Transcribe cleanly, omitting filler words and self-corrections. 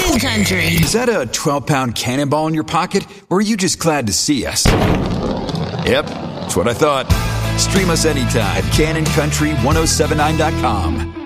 Cannon Country. Is that a 12-pound cannonball in your pocket, or are you just glad to see us? Yep, that's what I thought. Stream us anytime at CannonCountry1079.com.